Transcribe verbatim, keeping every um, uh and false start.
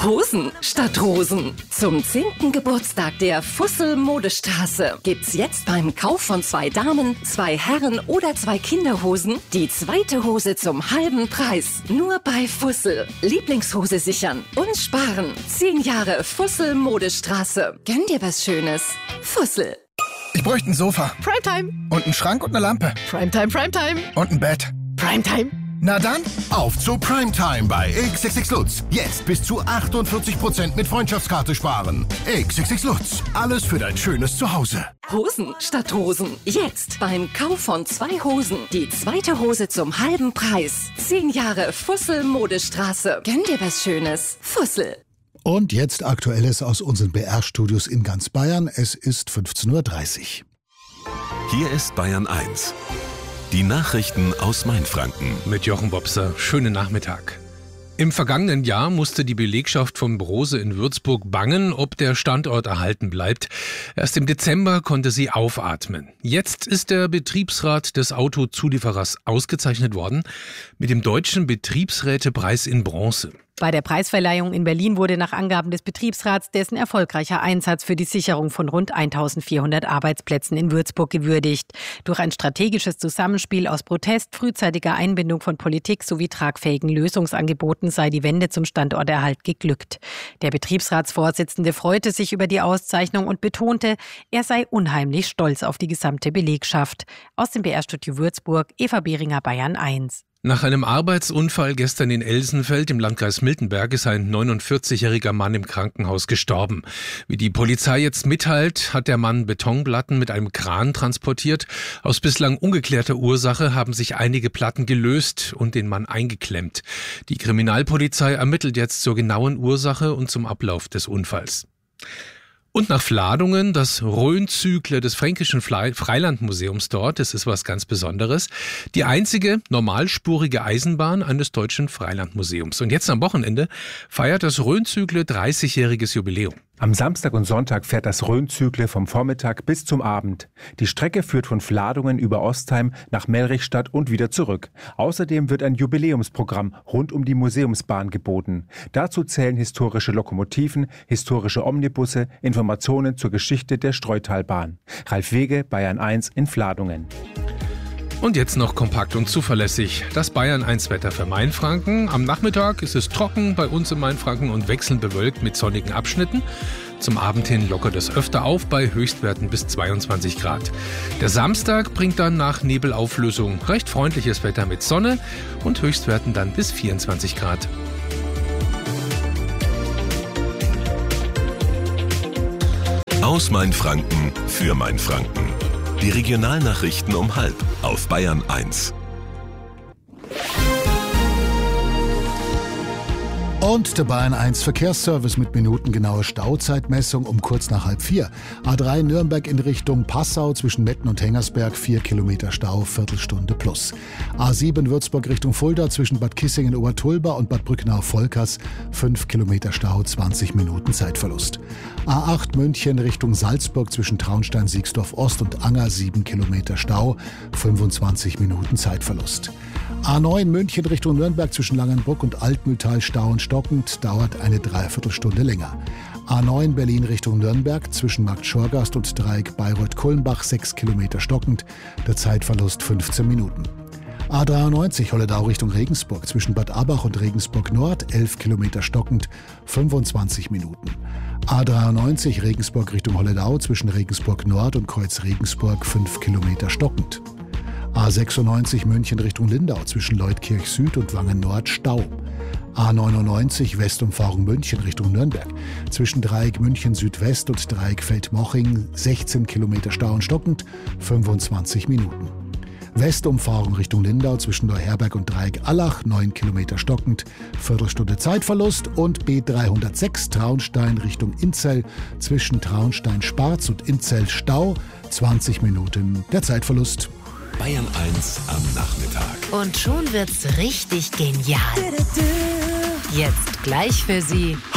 Hosen statt Rosen. Zum zehnten Geburtstag der Fussel Modestraße gibt's jetzt beim Kauf von zwei Damen, zwei Herren oder zwei Kinderhosen die zweite Hose zum halben Preis. Nur bei Fussel. Lieblingshose sichern und sparen. Zehn Jahre Fussel Modestraße. Gönn dir was Schönes. Fussel. Ich bräuchte ein Sofa. Primetime. Und einen Schrank und eine Lampe. Primetime, Primetime. Und ein Bett. Primetime. Na dann, auf zu Primetime bei X X X Lutz. Jetzt bis zu achtundvierzig Prozent mit Freundschaftskarte sparen. X X X Lutz. Alles für dein schönes Zuhause. Hosen statt Rosen. Jetzt beim Kauf von zwei Hosen die zweite Hose zum halben Preis. Zehn Jahre Fussel Modestraße. Gönn dir was Schönes. Fussel. Und jetzt Aktuelles aus unseren B R-Studios in ganz Bayern. Es ist fünfzehn Uhr dreißig. Hier ist Bayern eins. Die Nachrichten aus Mainfranken. Mit Jochen Bobser. Schönen Nachmittag. Im vergangenen Jahr musste die Belegschaft von Brose in Würzburg bangen, ob der Standort erhalten bleibt. Erst im Dezember konnte sie aufatmen. Jetzt ist der Betriebsrat des Autozulieferers ausgezeichnet worden mit dem Deutschen Betriebsrätepreis in Bronze. Bei der Preisverleihung in Berlin wurde nach Angaben des Betriebsrats dessen erfolgreicher Einsatz für die Sicherung von rund eintausendvierhundert Arbeitsplätzen in Würzburg gewürdigt. Durch ein strategisches Zusammenspiel aus Protest, frühzeitiger Einbindung von Politik sowie tragfähigen Lösungsangeboten sei die Wende zum Standorterhalt geglückt. Der Betriebsratsvorsitzende freute sich über die Auszeichnung und betonte, er sei unheimlich stolz auf die gesamte Belegschaft. Aus dem B R-Studio Würzburg, Eva Behringer, Bayern eins. Nach einem Arbeitsunfall gestern in Elsenfeld im Landkreis Miltenberg ist ein neunundvierzigjähriger Mann im Krankenhaus gestorben. Wie die Polizei jetzt mitteilt, hat der Mann Betonplatten mit einem Kran transportiert. Aus bislang ungeklärter Ursache haben sich einige Platten gelöst und den Mann eingeklemmt. Die Kriminalpolizei ermittelt jetzt zur genauen Ursache und zum Ablauf des Unfalls. Und nach Vladungen das Rhön-Zügle des Fränkischen Freilandmuseums dort. Das ist was ganz Besonderes. Die einzige normalspurige Eisenbahn eines deutschen Freilandmuseums. Und jetzt am Wochenende feiert das Rhön-Zügle dreißigjähriges Jubiläum. Am Samstag und Sonntag fährt das Rhön-Zügle vom Vormittag bis zum Abend. Die Strecke führt von Vladungen über Ostheim nach Melrichstadt und wieder zurück. Außerdem wird ein Jubiläumsprogramm rund um die Museumsbahn geboten. Dazu zählen historische Lokomotiven, historische Omnibusse, Informationen zur Geschichte der Streutalbahn. Ralf Wege, Bayern eins in Vladungen. Und jetzt noch kompakt und zuverlässig das Bayern eins Wetter für Mainfranken. Am Nachmittag ist es trocken bei uns in Mainfranken und wechselnd bewölkt mit sonnigen Abschnitten. Zum Abend hin lockert es öfter auf bei Höchstwerten bis zweiundzwanzig Grad. Der Samstag bringt dann nach Nebelauflösung recht freundliches Wetter mit Sonne und Höchstwerten dann bis vierundzwanzig Grad. Aus Mainfranken für Mainfranken. Die Regionalnachrichten um halb auf Bayern eins. Und der Bayern eins Verkehrsservice mit minutengenauer Stauzeitmessung um kurz nach halb vier. A drei Nürnberg in Richtung Passau zwischen Metten und Hengersberg, vier Kilometer Stau, Viertelstunde plus. A sieben Würzburg Richtung Fulda zwischen Bad Kissingen-Obertulba und Bad Brücknau-Volkers, fünf Kilometer Stau, zwanzig Minuten Zeitverlust. A acht München Richtung Salzburg zwischen Traunstein-Siegsdorf-Ost und Anger, sieben Kilometer Stau, fünfundzwanzig Minuten Zeitverlust. A neun München Richtung Nürnberg zwischen Langenbruck und Altmühltal Stau und stockend, dauert eine Dreiviertelstunde länger. A neun Berlin Richtung Nürnberg zwischen Marktschorgast und Dreieck Bayreuth-Kulmbach, sechs Kilometer stockend, der Zeitverlust fünfzehn Minuten. A dreiundneunzig Holledau Richtung Regensburg zwischen Bad Abbach und Regensburg Nord, elf Kilometer stockend, fünfundzwanzig Minuten. A dreiundneunzig Regensburg Richtung Holledau zwischen Regensburg Nord und Kreuz Regensburg, fünf Kilometer stockend. A sechsundneunzig München Richtung Lindau zwischen Leutkirch Süd und Wangen Nord, Stau. A neunundneunzig Westumfahrung München Richtung Nürnberg zwischen Dreieck München Südwest und Dreieck Feldmoching, sechzehn Kilometer Stau und stockend, fünfundzwanzig Minuten. Westumfahrung Richtung Lindau zwischen Neuherberg und Dreieck Allach, neun Kilometer stockend, Viertelstunde Zeitverlust. Und B dreihundertsechs Traunstein Richtung Inzell zwischen Traunstein-Sparz und Inzell Stau, zwanzig Minuten der Zeitverlust. Bayern eins am Nachmittag. Und schon wird's richtig genial. Jetzt gleich für Sie